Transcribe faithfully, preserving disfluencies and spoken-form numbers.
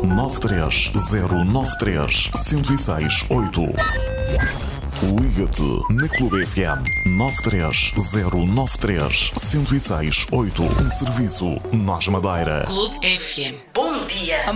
nove três zero nove três zero seis oito. Liga-te na Clube F M nove três zero nove três zero seis oito. Um serviço Nós Madeira. Clube F M. Bom dia.